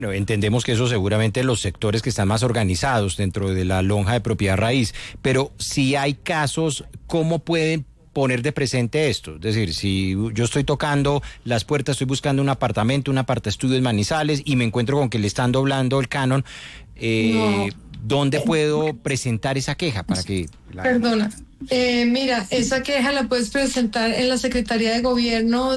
Bueno, entendemos que eso seguramente los sectores que están más organizados dentro de la lonja de propiedad raíz, pero si hay casos, ¿cómo pueden poner de presente esto? Es decir, si yo estoy tocando las puertas, estoy buscando un apartamento, un apartaestudio en Manizales y me encuentro con que le están doblando el canon, No. ¿dónde puedo presentar esa queja para que Perdona. Mira, esa queja la puedes presentar en la Secretaría de Gobierno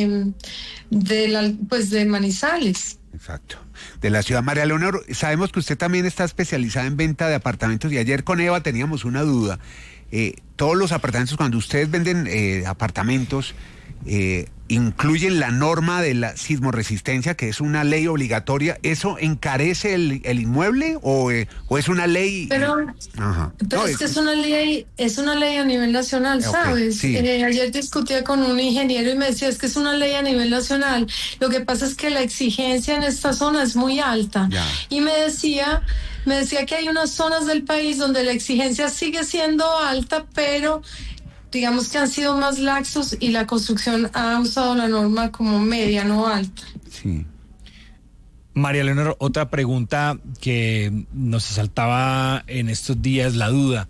de Manizales. Exacto. De la ciudad. María Leonor, sabemos que usted también está especializada en venta de apartamentos y ayer con Eva teníamos una duda. Todos los apartamentos, cuando ustedes venden apartamentos, incluyen la norma de la sismoresistencia, que es una ley obligatoria. ¿Eso encarece el inmueble o es una ley? Pero No, es que es una ley a nivel nacional, ¿sabes? Sí. Ayer discutía con un ingeniero y me decía, es que es una ley a nivel nacional. Lo que pasa es que la exigencia en esta zona es muy alta. Ya. Y me decía que hay unas zonas del país donde la exigencia sigue siendo alta, pero digamos que han sido más laxos y la construcción ha usado la norma como media, no alta. Sí. María Leonor, otra pregunta que nos asaltaba en estos días la duda.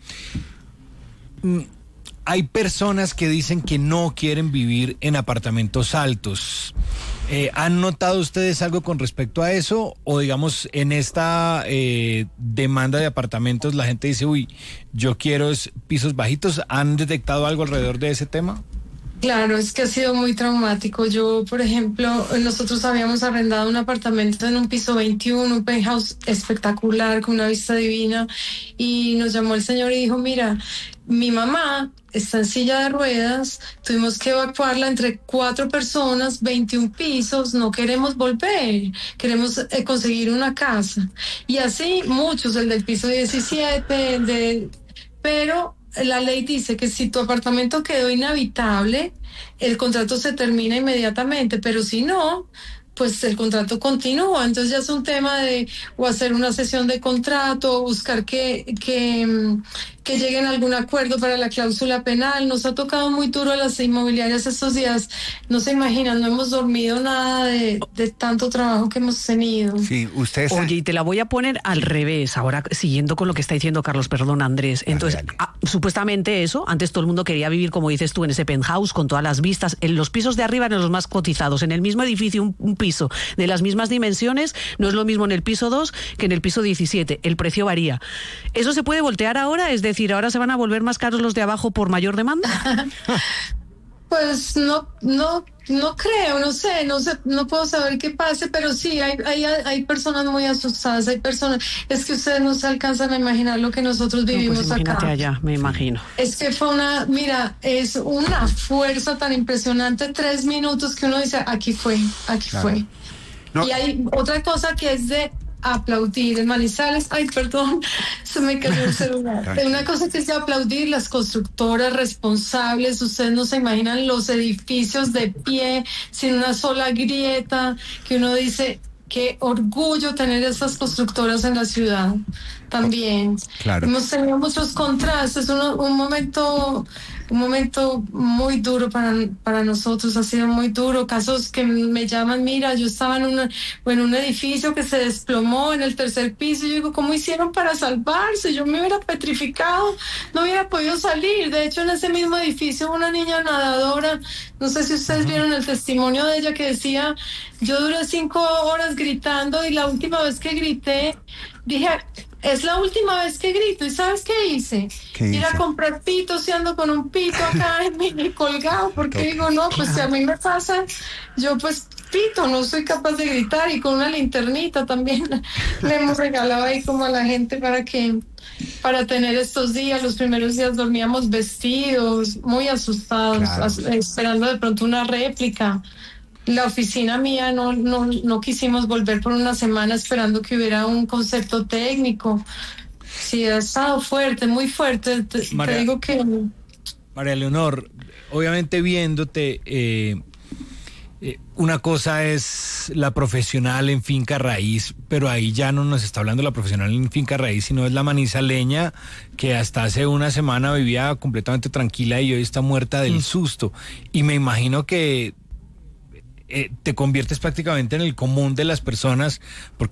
Hay personas que dicen que no quieren vivir en apartamentos altos. ¿Han notado ustedes algo con respecto a eso? O digamos, en esta demanda de apartamentos la gente dice, uy, yo quiero pisos bajitos. ¿Han detectado algo alrededor de ese tema? Claro, es que ha sido muy traumático. Yo, por ejemplo, nosotros habíamos arrendado un apartamento en un piso 21, un penthouse espectacular, con una vista divina, y nos llamó el señor y dijo, mira, mi mamá está en silla de ruedas, tuvimos que evacuarla entre 4 personas, 21 pisos, no queremos volver, queremos conseguir una casa. Y así muchos, el del piso 17, pero la ley dice que si tu apartamento quedó inhabitable, el contrato se termina inmediatamente, pero si no, pues el contrato continúa. Entonces ya es un tema de o hacer una sesión de contrato, o buscar que lleguen a algún acuerdo para la cláusula penal. Nos ha tocado muy duro a las inmobiliarias estos días. No se imaginan, no hemos dormido nada de tanto trabajo que hemos tenido. Sí, ustedes. Oye, y te la voy a poner al revés, ahora siguiendo con lo que está diciendo Carlos, perdón, Andrés. Entonces, supuestamente eso, antes todo el mundo quería vivir, como dices tú, en ese penthouse con todas las vistas. En los pisos de arriba eran los más cotizados. En el mismo edificio, un piso de las mismas dimensiones no es lo mismo en el piso 2 que en el piso 17. El precio varía. ¿Eso se puede voltear ahora? Es decir, ¿ahora se van a volver más caros los de abajo por mayor demanda? Pues no creo, no sé, no puedo saber qué pase, pero sí, hay personas muy asustadas, hay personas, es que ustedes no se alcanzan a imaginar lo que nosotros vivimos pues imagínate acá. Allá, me imagino. Es que es una fuerza tan impresionante, 3 minutos que uno dice, aquí fue. No. Y hay otra cosa que es de aplaudir en Manizales, perdón, se me cayó el celular. Una cosa que es de aplaudir las constructoras responsables. Ustedes no se imaginan los edificios de pie, sin una sola grieta, que uno dice, qué orgullo tener esas constructoras en la ciudad también. Claro. Hemos tenido muchos contrastes, un momento muy duro para nosotros, ha sido muy duro. Casos que me llaman, mira, yo estaba en un edificio que se desplomó en el 3er piso, y yo digo, ¿cómo hicieron para salvarse? Yo me hubiera petrificado, no hubiera podido salir. De hecho, en ese mismo edificio una niña nadadora, no sé si ustedes vieron el testimonio de ella, que decía, yo duré 5 horas gritando, y la última vez que grité, dije, es la última vez que grito. ¿Y sabes qué hice? Ir a comprar pitos, y ando con un pito acá en mi colgado, porque digo, no, pues si a mí me pasa, yo pues pito, no soy capaz de gritar. Y con una linternita también le hemos regalado ahí como a la gente para tener estos días. Los primeros días dormíamos vestidos, muy asustados, esperando de pronto una réplica. La oficina mía no quisimos volver por una semana esperando que hubiera un concepto técnico. Sí, ha estado fuerte, muy fuerte. Te digo que... María Leonor, obviamente viéndote, una cosa es la profesional en finca raíz, pero ahí ya no nos está hablando la profesional en finca raíz, sino es la manizaleña que hasta hace una semana vivía completamente tranquila y hoy está muerta del susto. Y me imagino que te conviertes prácticamente en el común de las personas, porque